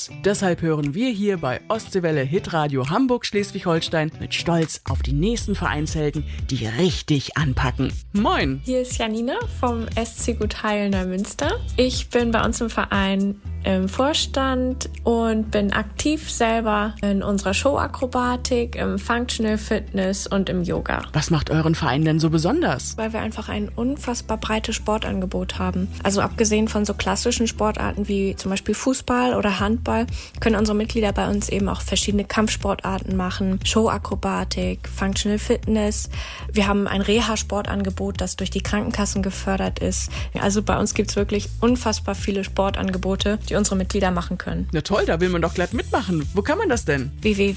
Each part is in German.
Stolz. Deshalb hören wir hier bei Ostseewelle Hitradio Hamburg-Schleswig-Holstein mit Stolz auf die nächsten Vereinshelden, die richtig anpacken. Moin! Hier ist Janina vom SC Gutheil Neumünster. Ich bin bei uns im Verein im Vorstand und bin aktiv selber in unserer Showakrobatik, im Functional Fitness und im Yoga. Was macht euren Verein denn so besonders? Weil wir einfach ein unfassbar breites Sportangebot haben. Also abgesehen von so klassischen Sportarten wie zum Beispiel Fußball oder Handball, können unsere Mitglieder bei uns eben auch verschiedene Kampfsportarten machen, Showakrobatik, Functional Fitness. Wir haben ein Reha-Sportangebot, das durch die Krankenkassen gefördert ist. Also bei uns gibt es wirklich unfassbar viele Sportangebote, die unsere Mitglieder machen können. Na toll, da will man doch glatt mitmachen. Wo kann man das denn?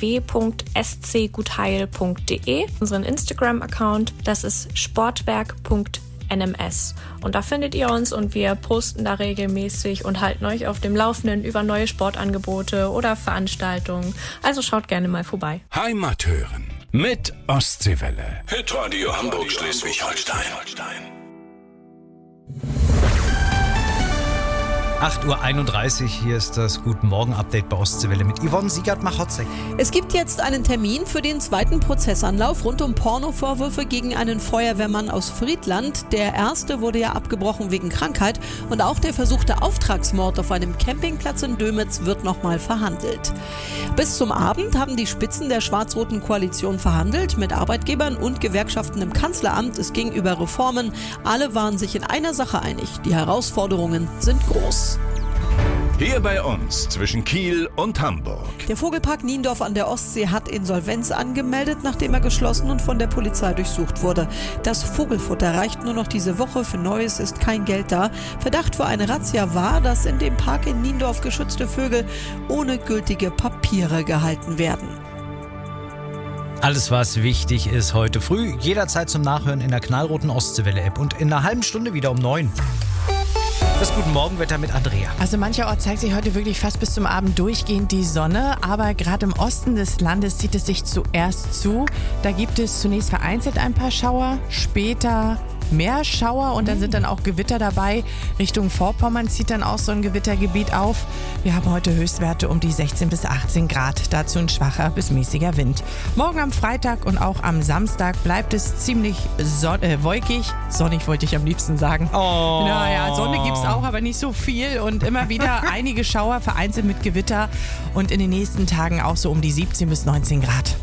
www.scgutheil.de, unseren Instagram-Account, das ist sportwerk.nms. Und da findet ihr uns und wir posten da regelmäßig und halten euch auf dem Laufenden über neue Sportangebote oder Veranstaltungen. Also schaut gerne mal vorbei. Heimat hören mit Ostseewelle. Hitradio Hamburg-Schleswig-Holstein. 8:31 Uhr, hier ist das Guten Morgen-Update bei Ostseewelle mit Yvonne Siegert-Machotzek. Es gibt jetzt einen Termin für den zweiten Prozessanlauf rund um Pornovorwürfe gegen einen Feuerwehrmann aus Friedland. Der erste wurde ja abgebrochen wegen Krankheit und auch der versuchte Auftragsmord auf einem Campingplatz in Dömitz wird nochmal verhandelt. Bis zum Abend haben die Spitzen der schwarz-roten Koalition verhandelt mit Arbeitgebern und Gewerkschaften im Kanzleramt. Es ging über Reformen. Alle waren sich in einer Sache einig. Die Herausforderungen sind groß. Hier bei uns zwischen Kiel und Hamburg. Der Vogelpark Niendorf an der Ostsee hat Insolvenz angemeldet, nachdem er geschlossen und von der Polizei durchsucht wurde. Das Vogelfutter reicht nur noch diese Woche, für Neues ist kein Geld da. Verdacht für eine Razzia war, dass in dem Park in Niendorf geschützte Vögel ohne gültige Papiere gehalten werden. Alles, was wichtig ist heute früh, jederzeit zum Nachhören in der knallroten Ostseewelle-App und in einer halben Stunde wieder um 9. Das Guten Morgenwetter mit Andrea. Also mancherorts zeigt sich heute wirklich fast bis zum Abend durchgehend die Sonne, aber gerade im Osten des Landes zieht es sich zuerst zu. Da gibt es zunächst vereinzelt ein paar Schauer, später mehr Schauer und dann sind dann auch Gewitter dabei. Richtung Vorpommern zieht dann auch so ein Gewittergebiet auf. Wir haben heute Höchstwerte um die 16 bis 18 Grad. Dazu ein schwacher bis mäßiger Wind. Morgen am Freitag und auch am Samstag bleibt es ziemlich wolkig. Sonnig wollte ich am liebsten sagen. Oh. Naja, Sonne gibt es auch, aber nicht so viel. Und immer wieder einige Schauer, vereinzelt mit Gewitter. Und in den nächsten Tagen auch so um die 17 bis 19 Grad.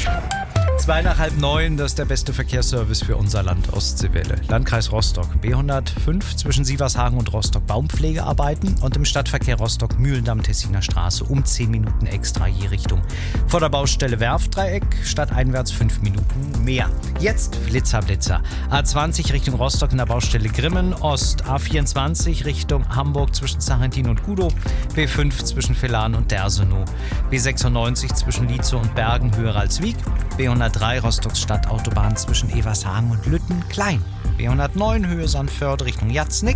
8:45, das ist der beste Verkehrsservice für unser Land Ostseewelle. Landkreis Rostock, B105 zwischen Sievershagen und Rostock Baumpflegearbeiten und im Stadtverkehr Rostock Mühlendamm-Tessiner Straße um 10 Minuten extra je Richtung. Vor der Baustelle Werftdreieck, stadteinwärts 5 Minuten mehr. Jetzt Flitzer. A20 Richtung Rostock in der Baustelle Grimmen Ost, A24 Richtung Hamburg zwischen Sarrentin und Gudow, B5 zwischen Velan und Dersenow, B96 zwischen Lietzow und Bergen höher als Wieg, B103 Rostocks Stadtautobahn zwischen Evershagen und Lüttenklein, B109 Höhe Sandförde Richtung Jatznick,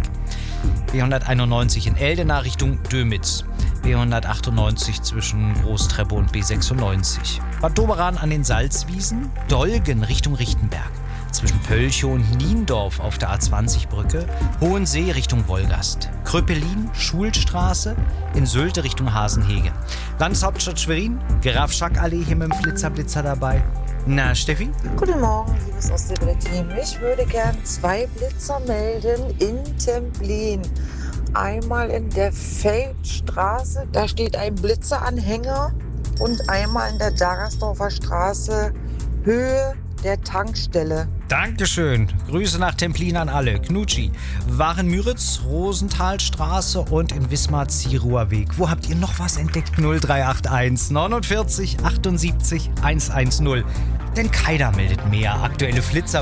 B191 in Eldena Richtung Dömitz, B198 zwischen Großtreppe und B96. Bad Doberan an den Salzwiesen, Dolgen Richtung Richtenberg, zwischen Pölchow und Niendorf auf der A20-Brücke, Hohensee Richtung Wolgast, Kröpelin, Schulstraße, in Sylte Richtung Hasenhege. Landeshauptstadt Schwerin, Graf-Schack-Allee hier mit dem Flitzer dabei. Na, Steffi? Guten Morgen, liebes Ostseewelle-Team. Ich würde gern 2 Blitzer melden in Templin. Einmal in der Feldstraße, da steht ein Blitzeranhänger, und einmal in der Dagersdorfer Straße, Höhe der Tankstelle. Dankeschön. Grüße nach Templin an alle. Knutschi. Waren-Müritz, Rosenthalstraße und in Wismar Zieruer Weg. Wo habt ihr noch was entdeckt? 0381 49 78 110. Denn keiner meldet mehr aktuelle Blitzer.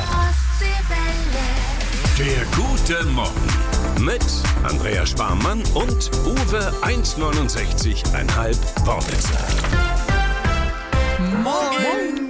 Der Gute Morgen mit Andrea Sparmann und Uwe 1,69,5 Wortwitzer. Morgen!